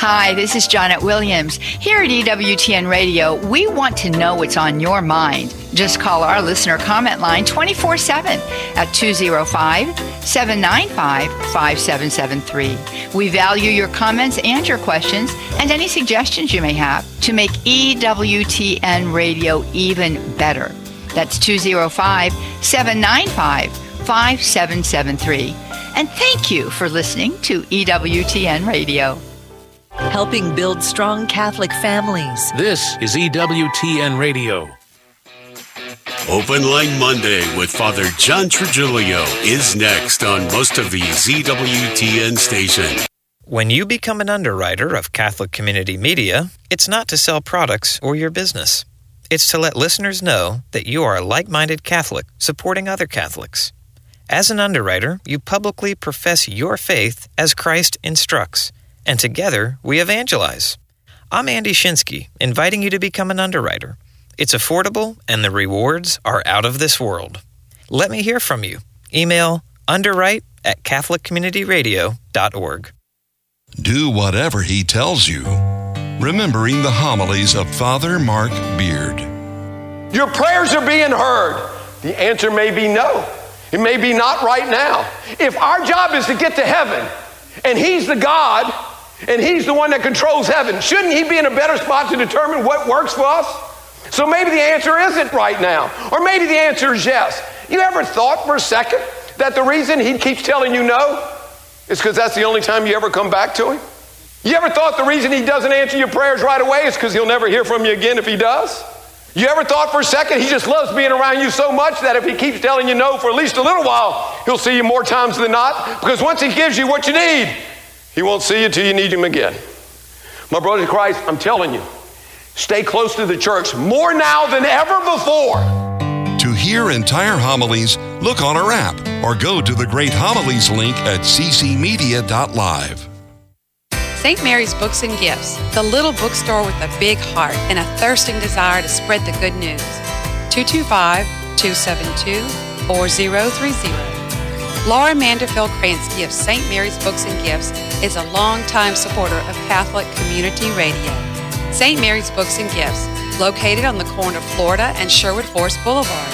Hi, this is Janet Williams. Here at EWTN Radio, we want to know what's on your mind. Just call our listener comment line 24/7 at 205-795-5773. We value your comments and your questions and any suggestions you may have to make EWTN Radio even better. That's 205-795-5773. And thank you for listening to EWTN Radio. Helping build strong Catholic families. This is EWTN Radio. Open Line Monday with Father John Trigilio is next on most of these EWTN stations. When you become an underwriter of Catholic Community Media, it's not to sell products or your business. It's to let listeners know that you are a like-minded Catholic supporting other Catholics. As an underwriter, you publicly profess your faith as Christ instructs, and together we evangelize. I'm Andy Shinsky, inviting you to become an underwriter. It's affordable, and the rewards are out of this world. Let me hear from you. Email underwrite@catholiccommunityradio.org. Do whatever he tells you. Remembering the homilies of Father Mark Beard. Your prayers are being heard. The answer may be no. It may be not right now. If our job is to get to heaven, and He's the God, and He's the one that controls heaven, shouldn't He be in a better spot to determine what works for us? So maybe the answer isn't right now. Or maybe the answer is yes. You ever thought for a second that the reason He keeps telling you no is because that's the only time you ever come back to Him? You ever thought the reason He doesn't answer your prayers right away is because He'll never hear from you again if He does? You ever thought for a second He just loves being around you so much that if He keeps telling you no for at least a little while, He'll see you more times than not? Because once He gives you what you need, He won't see you till you need Him again. My brothers in Christ, I'm telling you, stay close to the church more now than ever before. To hear entire homilies, look on our app or go to the Great Homilies link at ccmedia.live. St. Mary's Books and Gifts, the little bookstore with a big heart and a thirsting desire to spread the good news. 225-272-4030. Laura Manderfield Krantz Gifts St. Mary's Books and Gifts is a longtime supporter of Catholic Community Radio. St. Mary's Books and Gifts, located on the corner of Florida and Sherwood Forest Boulevard.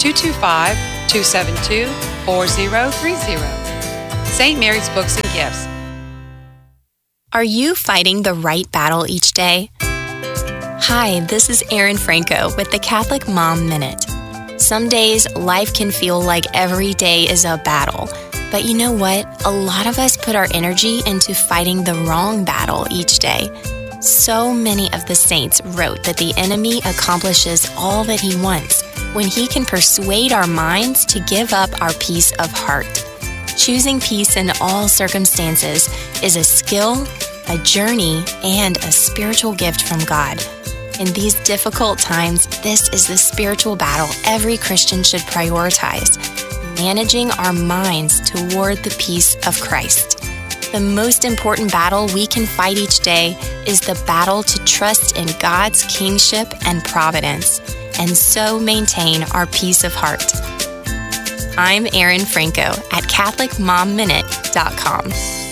225-272-4030. St. Mary's Books and Gifts. Are you fighting the right battle each day? Hi, this is Erin Franco with the Catholic Mom Minute. Some days, life can feel like every day is a battle. But you know what? A lot of us put our energy into fighting the wrong battle each day. So many of the saints wrote that the enemy accomplishes all that he wants when he can persuade our minds to give up our peace of heart. Choosing peace in all circumstances is a skill, a journey, and a spiritual gift from God. In these difficult times, this is the spiritual battle every Christian should prioritize, managing our minds toward the peace of Christ. The most important battle we can fight each day is the battle to trust in God's kingship and providence, and so maintain our peace of heart. I'm Erin Franco at CatholicMomMinute.com.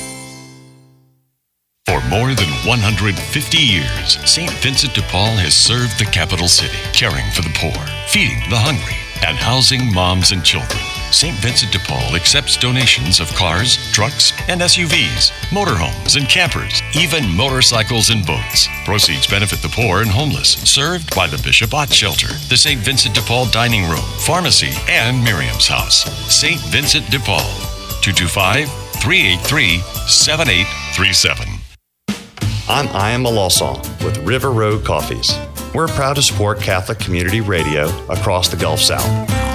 For more than 150 years, St. Vincent de Paul has served the capital city, caring for the poor, feeding the hungry, and housing moms and children. St. Vincent de Paul accepts donations of cars, trucks, and SUVs, motorhomes and campers, even motorcycles and boats. Proceeds benefit the poor and homeless, served by the Bishop Ott Shelter, the St. Vincent de Paul Dining Room, Pharmacy, and Miriam's House. St. Vincent de Paul, 225-383-7837. I'm Ian Malosson with River Road Coffees. We're proud to support Catholic Community Radio across the Gulf South.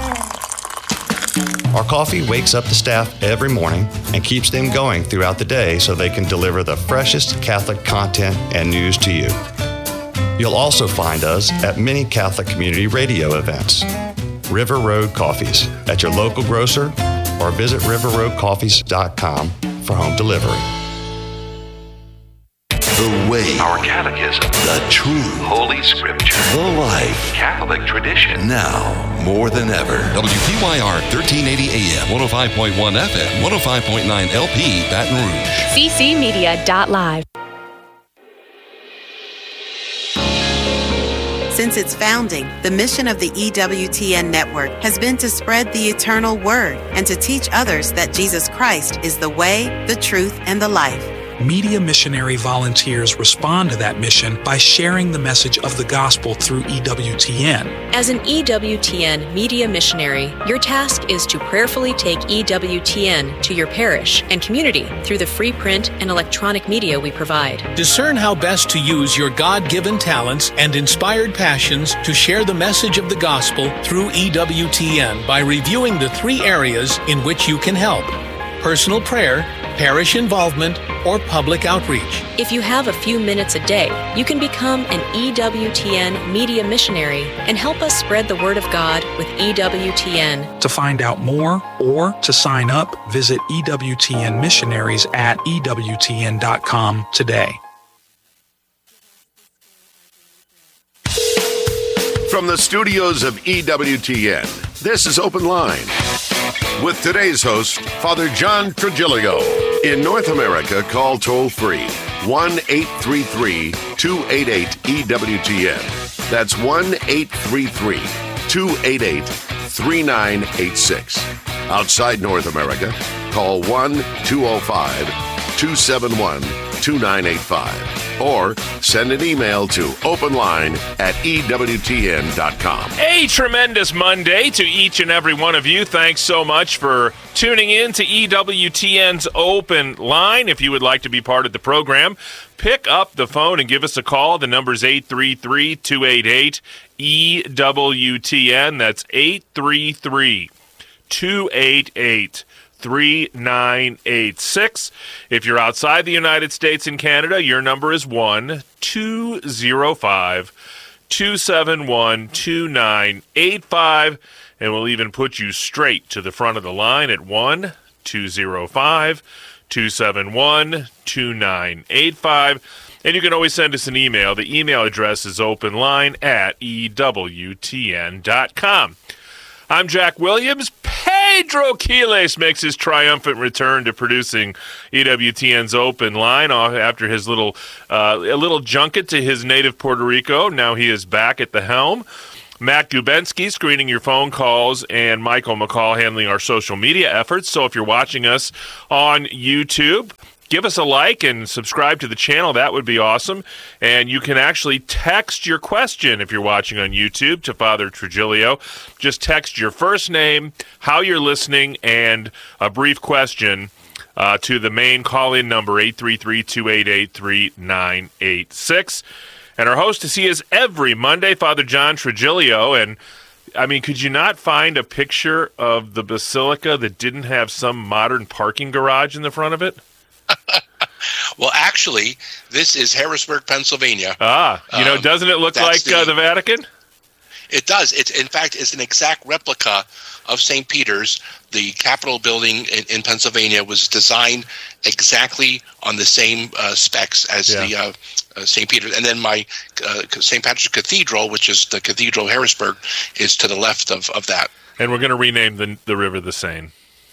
Our coffee wakes up the staff every morning and keeps them going throughout the day so they can deliver the freshest Catholic content and news to you. You'll also find us at many Catholic Community Radio events. River Road Coffees at your local grocer or visit riverroadcoffees.com for home delivery. The way, our catechism, the truth, Holy Scripture, the life, Catholic tradition. Now, more than ever. WPYR 1380 AM, 105.1 FM, 105.9 LP, Baton Rouge. ccmedia.live. Since its founding, the mission of the EWTN network has been to spread the eternal word and to teach others that Jesus Christ is the way, the truth, and the life. Media missionary volunteers respond to that mission by sharing the message of the gospel through EWTN. As an EWTN media missionary, your task is to prayerfully take EWTN to your parish and community through the free print and electronic media we provide. Discern how best to use your God-given talents and inspired passions to share the message of the gospel through EWTN by reviewing the 3 areas in which you can help: personal prayer, parish involvement, or public outreach. If you have a few minutes a day, you can become an EWTN media missionary and help us spread the word of God with EWTN. To find out more or to sign up, visit EWTN missionaries at EWTN.com today. From the studios of EWTN, this is Open Line with today's host, Father John Trigilio. In North America, call toll-free 1-833-288-EWTN. That's 1-833-288-3986. Outside North America, call 1-205-271-2985. Or send an email to openline@EWTN.com. A tremendous Monday to each and every one of you. Thanks so much for tuning in to EWTN's Open Line. If you would like to be part of the program, pick up the phone and give us a call. The number is 833-288-EWTN. That's 833-288-3986. If you're outside the United States and Canada, your number is 1-205-271-2985, and we'll even put you straight to the front of the line at 1-205-271-2985. And you can always send us an email. The email address is openline@EWTN.com. I'm Jack Williams. Pedro Quiles makes his triumphant return to producing EWTN's Open Line after his little junket to his native Puerto Rico. Now he is back at the helm. Matt Gubensky screening your phone calls, and Michael McCall handling our social media efforts. So if you're watching us on YouTube, give us a like and subscribe to the channel. That would be awesome. And you can actually text your question if you're watching on YouTube to Father Trigilio. Just text your first name, how you're listening, and a brief question to the main call-in number, 833-288-3986. And our host he is every Monday, Father John Trigilio. And, I mean, could you not find a picture of the Basilica that didn't have some modern parking garage in the front of it? Well, actually, this is Harrisburg, Pennsylvania. Doesn't it look like the Vatican? It does. In fact, it's an exact replica of St. Peter's. The Capitol building in Pennsylvania was designed exactly on the same specs as the St. Peter's. And then my St. Patrick's Cathedral, which is the Cathedral of Harrisburg, is to the left of that. And we're going to rename the river the Seine.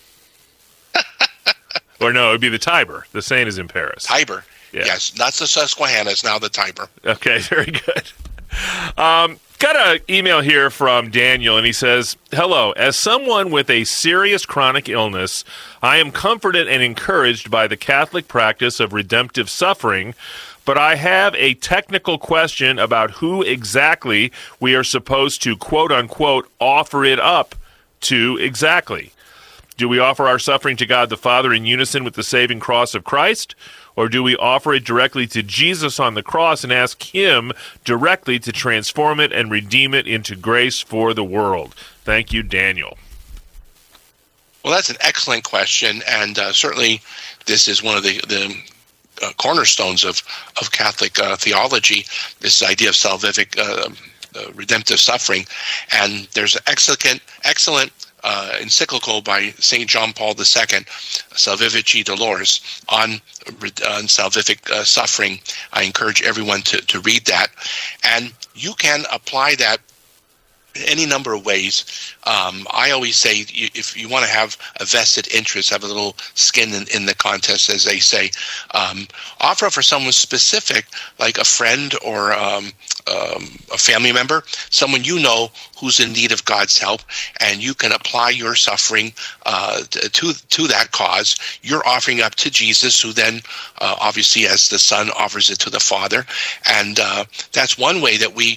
Or no, it would be the Tiber. The Seine is in Paris. Tiber. Yeah. Yes, not the Susquehanna. It's now the Tiber. Okay, very good. Got an email here from Daniel, and he says, "Hello. As someone with a serious chronic illness, I am comforted and encouraged by the Catholic practice of redemptive suffering, but I have a technical question about who exactly we are supposed to, quote-unquote, offer it up to exactly. Do we offer our suffering to God the Father in unison with the saving cross of Christ? Or do we offer it directly to Jesus on the cross and ask Him directly to transform it and redeem it into grace for the world?" Thank you, Daniel. Well, that's an excellent question, and certainly this is one of the cornerstones of Catholic theology, this idea of salvific redemptive suffering. And there's an excellent encyclical by St. John Paul II, Salvifici Dolores, on salvific suffering. I encourage everyone to read that. And you can apply that any number of ways. I always say if you want to have a vested interest, have a little skin in the contest, as they say, offer for someone specific, like a friend or a family member, someone you know who's in need of God's help, and you can apply your suffering to that cause. You're offering up to Jesus, who then, obviously, as the Son, offers it to the Father. And that's one way that we,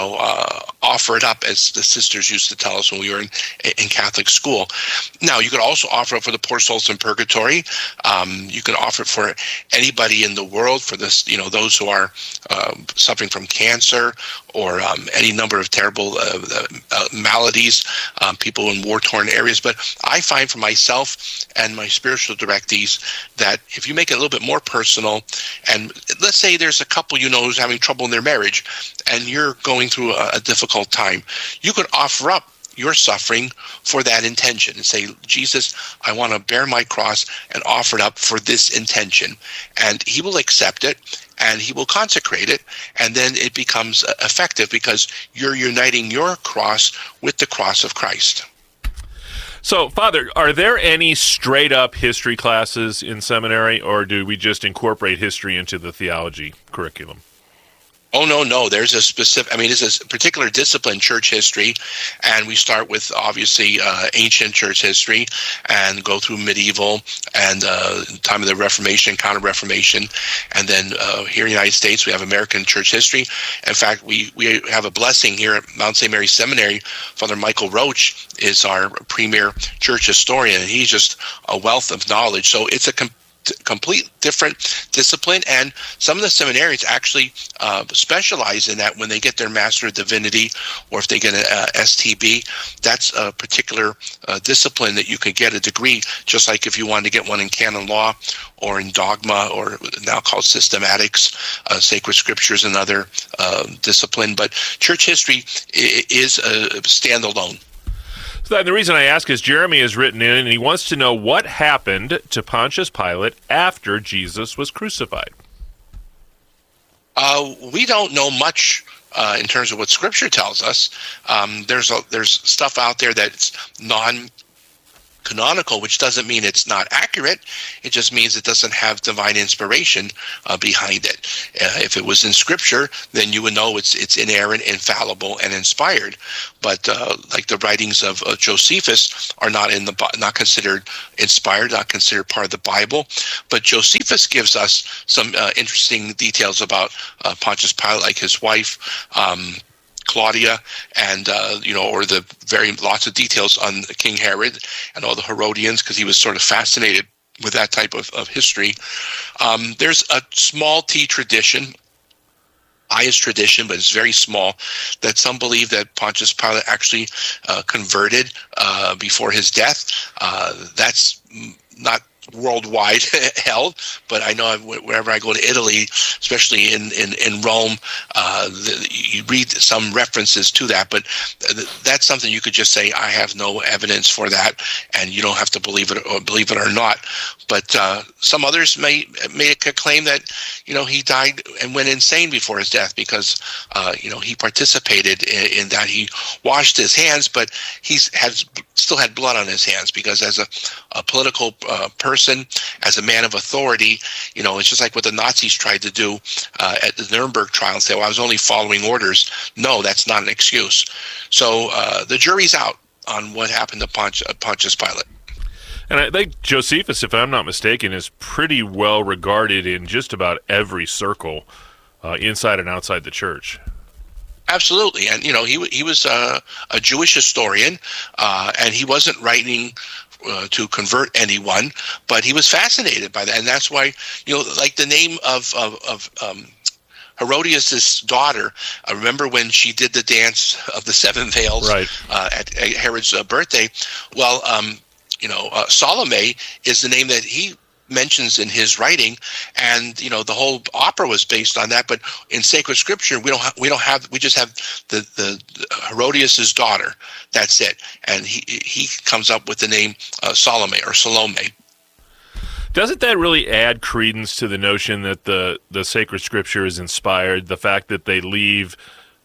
offer it up, as the sisters used to tell us when we were in Catholic school. Now, you could also offer it for the poor souls in purgatory. You can offer it for anybody in the world, for this, those who are suffering from cancer or any number of terrible maladies, people in war-torn areas. But I find for myself and my spiritual directees that if you make it a little bit more personal, and let's say there's a couple who's having trouble in their marriage, and you're going through a difficult time, you could offer up your suffering for that intention and say, Jesus, I want to bear my cross and offer it up for this intention. And he will accept it, and he will consecrate it, and then it becomes effective because you're uniting your cross with the cross of Christ. So, Father, are there any straight-up history classes in seminary, or do we just incorporate history into the theology curriculum? Oh, no. There's a specific, it's a particular discipline, church history, and we start with, obviously, ancient church history and go through medieval and time of the Reformation, Counter-Reformation, and then here in the United States, we have American church history. In fact, we have a blessing here at Mount St. Mary's Seminary. Father Michael Roach is our premier church historian, and he's just a wealth of knowledge. So it's a complete different discipline, and some of the seminaries actually specialize in that when they get their Master of Divinity, or if they get an STB. That's a particular discipline that you can get a degree, just like if you wanted to get one in canon law or in dogma, or now called systematics. Sacred Scriptures, another discipline, but church history is a standalone. And the reason I ask is Jeremy has written in, and he wants to know what happened to Pontius Pilate after Jesus was crucified. We don't know much in terms of what Scripture tells us. There's stuff out there that's non-canonical, which doesn't mean it's not accurate. It just means it doesn't have divine inspiration behind it. If it was in Scripture, then you would know it's inerrant, infallible, and inspired. But like the writings of Josephus are not considered inspired, not considered part of the Bible. But Josephus gives us some interesting details about Pontius Pilate, like his wife, Claudia, and or the lots of details on King Herod and all the Herodians, because he was sort of fascinated with that type of history. There's a small T tradition, pious tradition, but it's very small, that some believe that Pontius Pilate actually converted before his death. That's not worldwide held, but I know whenever I go to Italy, especially in Rome, you read some references to that, but that's something you could just say, I have no evidence for that, and you don't have to believe it or not. But some others may claim that he died and went insane before his death because he participated in that. He washed his hands, but still had blood on his hands, because as a political person, as a man of authority, it's just like what the Nazis tried to do at the Nuremberg trial and say, well, I was only following orders. No, that's not an excuse. So the jury's out on what happened to Pontius Pilate. And I think Josephus, if I'm not mistaken, is pretty well regarded in just about every circle inside and outside the church. Absolutely. And, he was a Jewish historian, and he wasn't writing to convert anyone, but he was fascinated by that. And that's why, like the name of Herodias' daughter, remember when she did the dance of the seven veils, right, at Herod's birthday? Well, Salome is the name that he mentions in his writing, and the whole opera was based on that. But in sacred Scripture, we just have the Herodias' daughter. That's it, and he comes up with the name Salome or Salome. Doesn't that really add credence to the notion that the sacred Scripture is inspired? The fact that they leave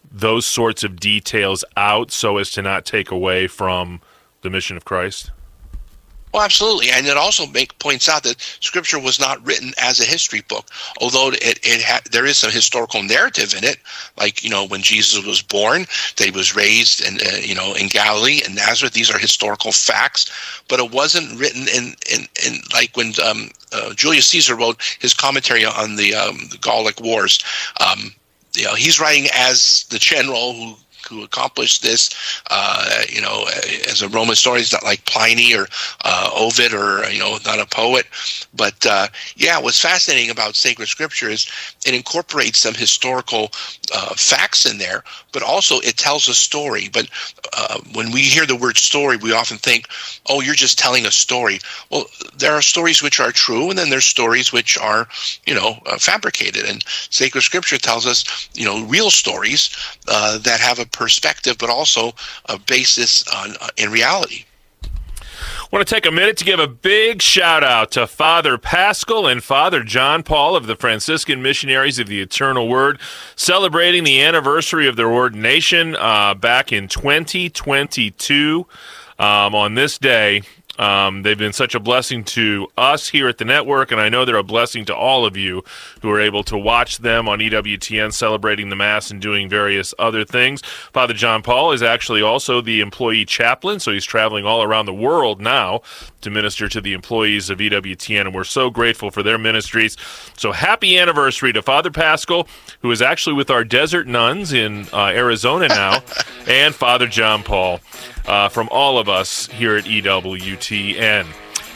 those sorts of details out so as to not take away from the mission of Christ? Well, absolutely, and it also points out that Scripture was not written as a history book, although there is some historical narrative in it, like when Jesus was born, that he was raised in in Galilee and Nazareth. These are historical facts, but it wasn't written in like when Julius Caesar wrote his commentary on the Gallic Wars. He's writing as the general who accomplished this, as a Roman historian. It's not like Pliny or Ovid or, not a poet. But, what's fascinating about sacred scripture is it incorporates some historical facts in there, but also it tells a story. But when we hear the word story, we often think, oh, you're just telling a story. Well, there are stories which are true, and then there's stories which are, fabricated. And sacred scripture tells us, real stories that have a perspective, but also a basis in reality. I want to take a minute to give a big shout out to Father Paschal and Father John Paul of the Franciscan Missionaries of the Eternal Word, celebrating the anniversary of their ordination back in 2022. On this day, they've been such a blessing to us here at the network, and I know they're a blessing to all of you who are able to watch them on EWTN celebrating the Mass and doing various other things. Father John Paul is actually also the employee chaplain, so he's traveling all around the world now to minister to the employees of EWTN, and we're so grateful for their ministries. So happy anniversary to Father Paschal, who is actually with our desert nuns in Arizona now, and Father John Paul. From all of us here at EWTN.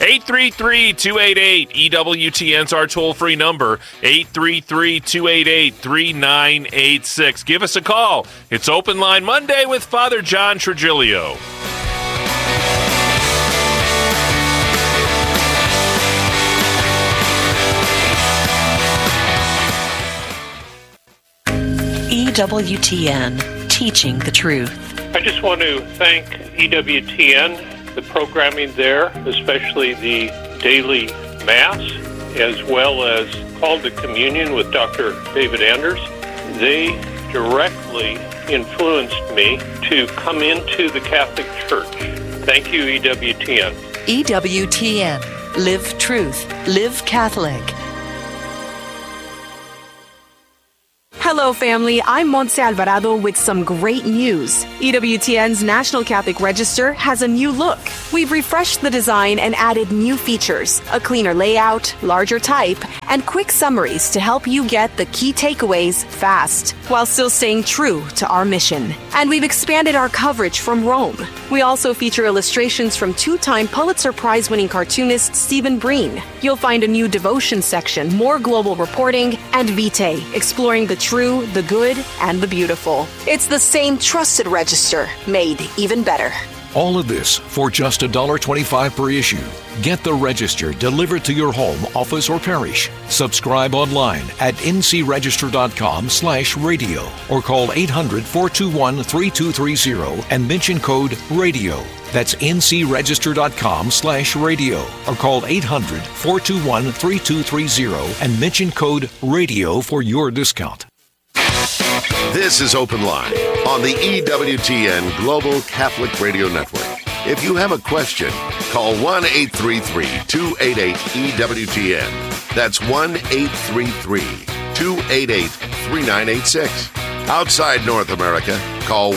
833-288-EWTN's our toll-free number, 833-288-3986. Give us a call. It's Open Line Monday with Father John Trigilio. EWTN, teaching the truth. I just want to thank EWTN, the programming there, especially the daily Mass, as well as Call to Communion with Dr. David Anders. They directly influenced me to come into the Catholic Church. Thank you, EWTN. EWTN, live truth, live Catholic. Hello, family. I'm Montse Alvarado with some great news. EWTN's National Catholic Register has a new look. We've refreshed the design and added new features, a cleaner layout, larger type, and quick summaries to help you get the key takeaways fast, while still staying true to our mission. And we've expanded our coverage from Rome. We also feature illustrations from two-time Pulitzer Prize-winning cartoonist Stephen Breen. You'll find a new devotion section, more global reporting, and Vitae, exploring the true, the good, and the beautiful. It's the same trusted register, made even better. All of this for just $1.25 per issue. Get the Register delivered to your home, office, or parish. Subscribe online at ncregister.com/radio or call 800-421-3230 and mention code RADIO. That's ncregister.com/radio or call 800-421-3230 and mention code RADIO for your discount. This is Open Line on the EWTN Global Catholic Radio Network. If you have a question, call 1-833-288-EWTN. That's 1-833-288-3986. Outside North America, call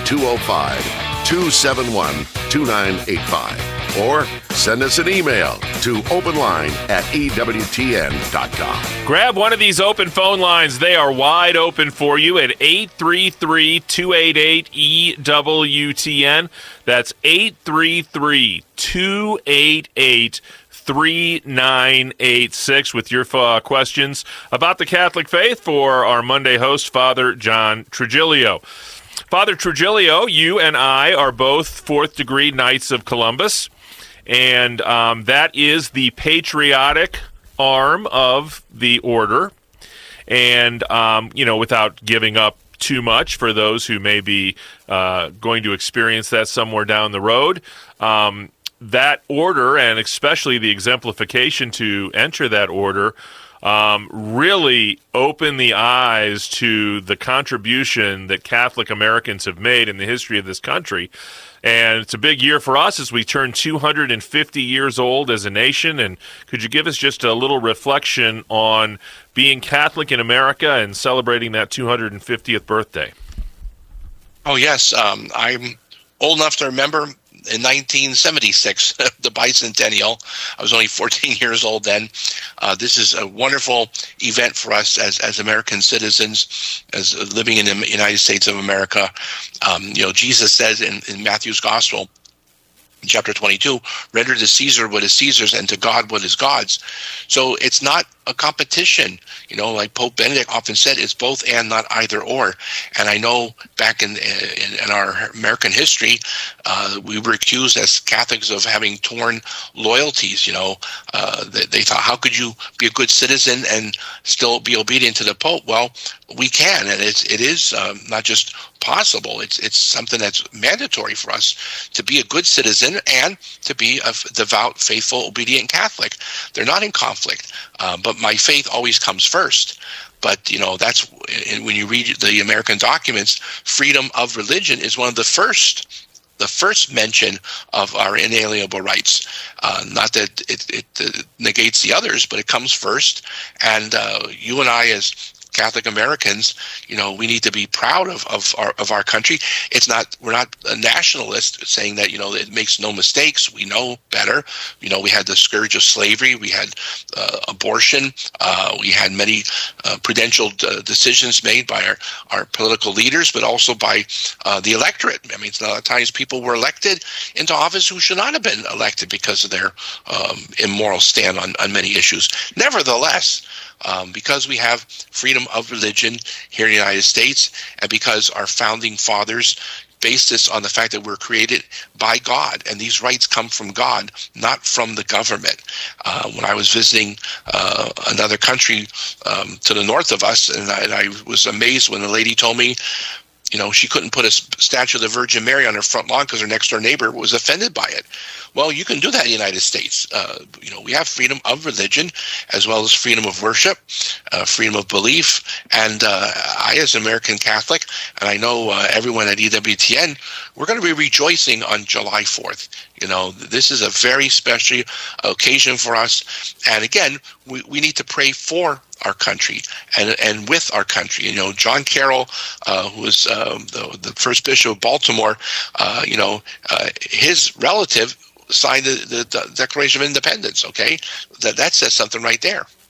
1-205-271-2985. Or send us an email to openline@ewtn.com. Grab one of these open phone lines. They are wide open for you at 833-288-EWTN. That's 833-288-3986 with your questions about the Catholic faith for our Monday host, Father John Trigilio. Father Trigilio, you and I are both fourth-degree Knights of Columbus, and that is the patriotic arm of the order. And, without giving up too much for those who may be going to experience that somewhere down the road, that order, and especially the exemplification to enter that order, really opened the eyes to the contribution that Catholic Americans have made in the history of this country. And it's a big year for us as we turn 250 years old as a nation. And could you give us just a little reflection on being Catholic in America and celebrating that 250th birthday? Oh, yes. I'm old enough to remember in 1976, the bicentennial. I was only 14 years old then. This is a wonderful event for us as American citizens, as living in the United States of America. Jesus says in Matthew's Gospel, chapter 22, render to Caesar what is Caesar's and to God what is God's. So it's not a competition. Like Pope Benedict often said, it's both and, not either or. And I know back in our American history, we were accused as Catholics of having torn loyalties. They thought, how could you be a good citizen and still be obedient to the Pope? Well, we can, and it is not just possible. It's something that's mandatory for us to be a good citizen and to be a devout, faithful, obedient Catholic. They're not in conflict, but my faith always comes first. But, that's when you read the American documents, freedom of religion is one of the first mention of our inalienable rights. Not that it negates the others, but it comes first. And you and I, as Catholic Americans, we need to be proud of our country. We're not a nationalist saying that, it makes no mistakes. We know better. We had the scourge of slavery. We had abortion. We had many prudential decisions made by our political leaders, but also by the electorate. I mean, a lot of times people were elected into office who should not have been elected because of their immoral stand on many issues. Nevertheless, because we have freedom of religion here in the United States, and because our founding fathers based this on the fact that we're created by God, and these rights come from God, not from the government. When I was visiting another country to the north of us, and I was amazed when the lady told me, she couldn't put a statue of the Virgin Mary on her front lawn because her next door neighbor was offended by it. Well, you can do that in the United States. We have freedom of religion as well as freedom of worship, freedom of belief. And I, as an American Catholic, and I know everyone at EWTN, we're going to be rejoicing on July 4th. This is a very special occasion for us. And again, we need to pray for our country and with our country. John Carroll, who was the first bishop of Baltimore, his relative signed the Declaration of Independence. Okay, that says something right there.